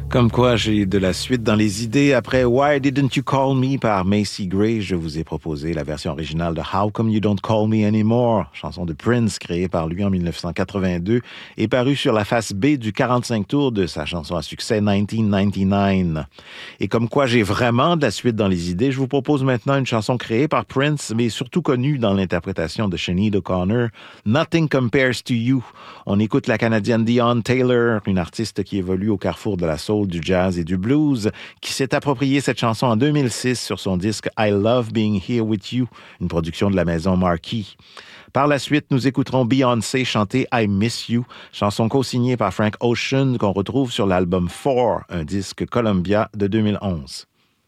Comme quoi, j'ai de la suite dans les idées. Après Why Didn't You Call Me par Macy Gray, je vous ai proposé la version originale de How Come You Don't Call Me Anymore, chanson de Prince créée par lui en 1982 et parue sur la face B du 45 tours de sa chanson à succès 1999. Et comme quoi j'ai vraiment de la suite dans les idées, je vous propose maintenant une chanson créée par Prince, mais surtout connue dans l'interprétation de Sinead O'Connor, Nothing Compares to You. On écoute la Canadienne Dionne Taylor, une artiste qui évolue au carrefour de la soul, du jazz et du blues, qui s'est approprié cette chanson en 2006 sur son disque I Love Being Here With You, une production de la maison Marquee. Par la suite, nous écouterons Beyoncé chanter I Miss You, chanson co-signée par Frank Ocean qu'on retrouve sur l'album Four, un disque Columbia de 2011.